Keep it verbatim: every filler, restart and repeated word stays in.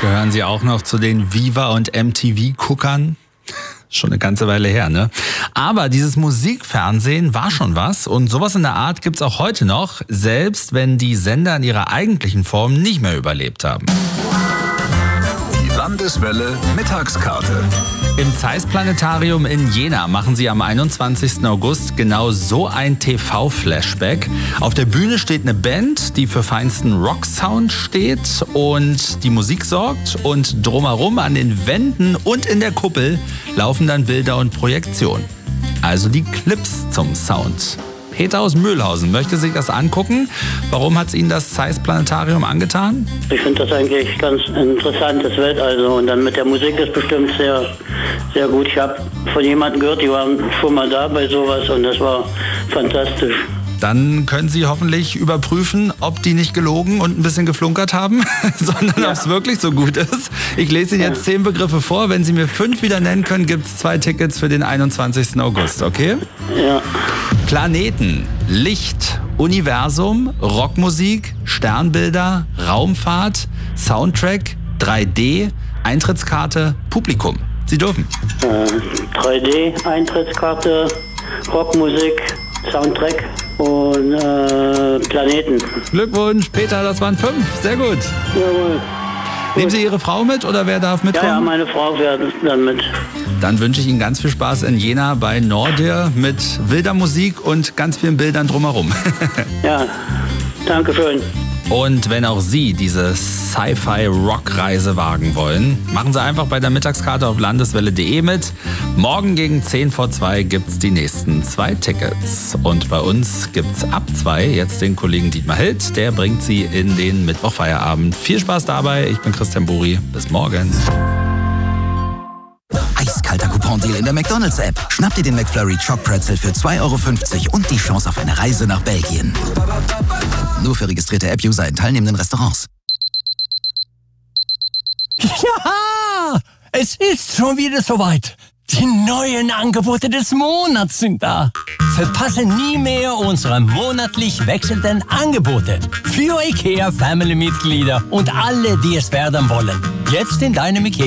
Gehören Sie auch noch zu den Viva- und M T V-Guckern? Schon eine ganze Weile her, ne? Aber dieses Musikfernsehen war schon was und sowas in der Art gibt's auch heute noch, selbst wenn die Sender in ihrer eigentlichen Form nicht mehr überlebt haben. Die Landeswelle Mittagskarte. Im Zeiss-Planetarium in Jena machen sie am einundzwanzigsten August genau so ein T V-Flashback. Auf der Bühne steht eine Band, die für feinsten Rock-Sound steht und die Musik sorgt. Und drumherum an den Wänden und in der Kuppel laufen dann Bilder und Projektionen. Also die Clips zum Sound. Peter aus Mühlhausen möchte sich das angucken. Warum hat es Ihnen das Zeiss-Planetarium angetan? Ich finde das eigentlich ganz interessant, das Weltall so. Und dann mit der Musik ist bestimmt sehr, sehr gut. Ich habe von jemandem gehört, die waren schon mal da bei sowas und das war fantastisch. Dann können Sie hoffentlich überprüfen, ob die nicht gelogen und ein bisschen geflunkert haben, sondern ja. ob es wirklich so gut ist. Ich lese Ihnen jetzt ja. zehn Begriffe vor. Wenn Sie mir fünf wieder nennen können, gibt es zwei Tickets für den einundzwanzigsten August, okay? Ja. Planeten, Licht, Universum, Rockmusik, Sternbilder, Raumfahrt, Soundtrack, drei D, Eintrittskarte, Publikum. Sie dürfen. Äh, drei D, Eintrittskarte, Rockmusik, Soundtrack und äh, Planeten. Glückwunsch, Peter, das waren fünf. Sehr gut. Jawohl. Nehmen Sie Ihre Frau mit oder wer darf mitkommen? Ja, ja, meine Frau fährt dann mit. Dann wünsche ich Ihnen ganz viel Spaß in Jena bei Nordir mit wilder Musik und ganz vielen Bildern drumherum. Ja, danke schön. Und wenn auch Sie diese Sci-Fi-Rock-Reise wagen wollen, machen Sie einfach bei der Mittagskarte auf landeswelle punkt de mit. Morgen gegen zehn vor zwei gibt's die nächsten zwei Tickets. Und bei uns gibt's ab zwei jetzt den Kollegen Dietmar Hild. Der bringt Sie in den Mittwochfeierabend. Viel Spaß dabei. Ich bin Christian Buri. Bis morgen. Eiskalter Coupon-Deal in der McDonalds-App. Schnapp dir den McFlurry Choc Pretzel für zwei Euro fünfzig und die Chance auf eine Reise nach Belgien. Nur für registrierte App-User in teilnehmenden Restaurants. Ja, es ist schon wieder soweit. Die neuen Angebote des Monats sind da. Verpasse nie mehr unsere monatlich wechselnden Angebote. Für IKEA Family-Mitglieder und alle, die es werden wollen. Jetzt in deinem IKEA.